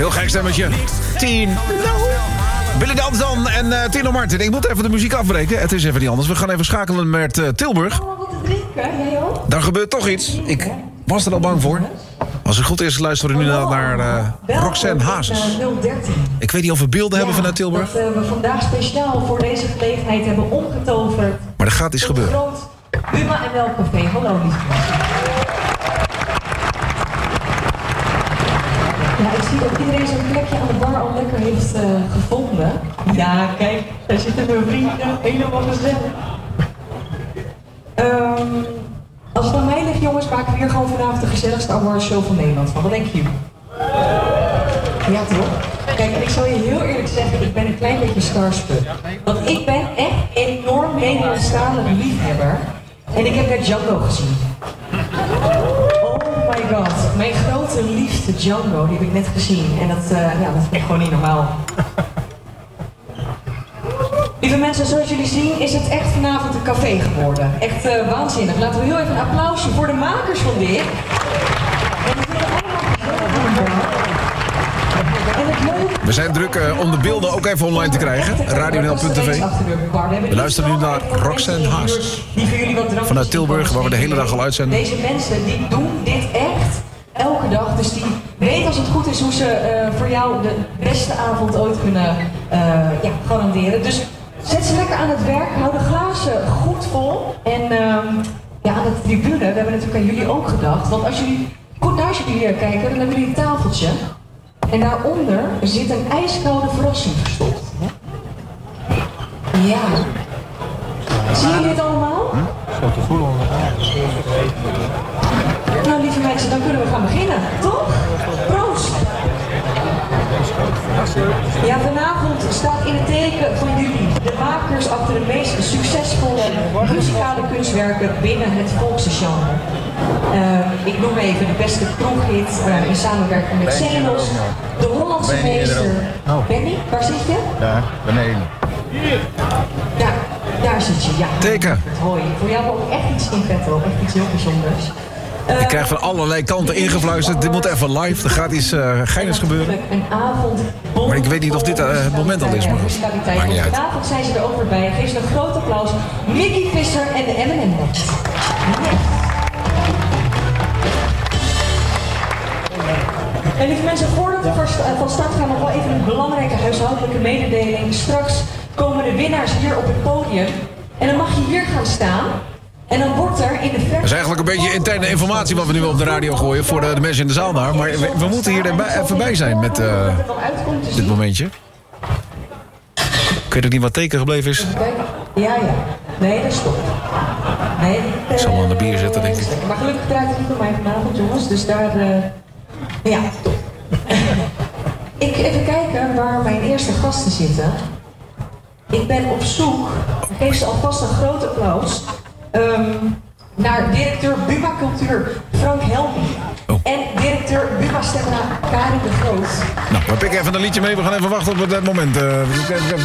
Heel gek stemmetje. 10. Billy Danzan en Tino Martin. Ik moet even de muziek afbreken. Het is even niet anders. We gaan even schakelen met Tilburg. Wat te drinken, jij ook? Daar gebeurt toch iets. Ik was er al bang voor. Als het goed is, luisteren we nu naar Roxanne Hazes. 013. Ik weet niet of we beelden hebben vanuit Tilburg. Dat we vandaag speciaal voor deze gelegenheid hebben omgetoverd. Maar er gaat iets gebeuren. Groot Buma en Melkcafé. Hallo, lieve. Ja, ik zie dat iedereen zijn plekje aan de bar al lekker heeft gevonden. Ja, kijk, daar zitten mijn vrienden. Helemaal gezellig. Als het aan mij ligt, jongens, maken we hier gewoon vanavond de gezelligste awardshow van Nederland van. Wat denken jullie? Ja, toch? Kijk, en ik zal je heel eerlijk zeggen, ik ben een klein beetje starstruck. Want ik ben echt enorm Nederlandstalige liefhebber. En ik heb net Django gezien. Oh my god, mijn grote liefste Django, die heb ik net gezien. En dat vind ik gewoon niet normaal. Lieve mensen, zoals jullie zien is het echt vanavond een café geworden. Echt waanzinnig. Laten we heel even een applausje voor de makers van dit. We zijn druk om de beelden ook even online te krijgen. RadioNL.tv. We luisteren nu naar Roxanne Hazes. Vanuit Tilburg, waar we de hele dag al uitzenden. Deze mensen die doen dit echt elke dag. Dus die weten als het goed is hoe ze voor jou de beste avond ooit kunnen garanderen. Dus zet ze lekker aan het werk, hou de glazen goed vol. En aan de tribune, we hebben natuurlijk aan jullie ook gedacht. Want als jullie goed naar jullie kijken, dan hebben jullie een tafeltje. En daaronder zit een ijskoude verrassing verstopt. Ja. Zien jullie dit allemaal? Zo te voelen onder Nou, lieve mensen, dan kunnen we gaan beginnen, toch? Proost! Ja, vanavond staat in het teken van jullie, de makers achter de meest succesvolle muzikale kunstwerken binnen het volksgenre. Ik noem even de beste kroeghit in samenwerking met Zenos, de Hollandse meester. Benny, waar zit je? Daar, beneden. Daar zit je, ja. Teken. Hoi, voor jou ook echt iets in petto, echt iets heel bijzonders. Ik krijg van allerlei kanten ingefluisterd. Dit moet even live. Er gaat iets geinigs gebeuren. Maar ik weet niet of dit het moment al is. Maar maakt niet uit. Vanavond zijn ze er ook weer bij. Geef ze een groot applaus. Mickey Visser en de M&M Band. En lieve mensen, voordat we van start gaan, nog wel even een belangrijke huishoudelijke mededeling. Straks komen de winnaars hier op het podium. En dan mag je hier gaan staan. En dan wordt er in de verte... Dat is eigenlijk een beetje interne informatie wat we nu op de radio gooien voor de mensen in de zaal daar. Maar we moeten hier even bij zijn met dit momentje. Ik weet ook niet wat teken gebleven is. Ja. Nee, dat stopt. Nee, ik zal wel aan de bier zetten, denk ik. Maar gelukkig draait het niet door mij vanavond, jongens. Dus daar... Ja, top. Even kijken waar mijn eerste gasten zitten. Ik ben op zoek, geef ze alvast een groot applaus, naar directeur Buma Cultuur Frank Helmy. En directeur Buma Stemra Karin de Groot. Nou, we pikken even een liedje mee. We gaan even wachten op het moment.